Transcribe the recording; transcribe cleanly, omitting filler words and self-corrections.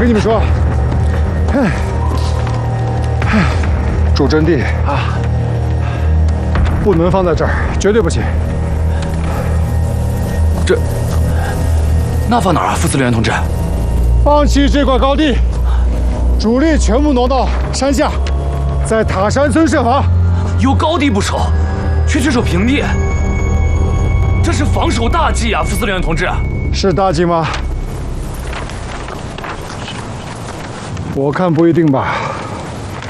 跟你们说，主阵地啊，不能放在这儿，绝对不行。 那放哪儿啊，副司令员同志？ 放弃这块高地，主力全部挪到山下，在塔山村设防。 有高地不守，却去守平地，这是防守大忌啊，副司令员同志。 是大忌吗？我看不一定吧。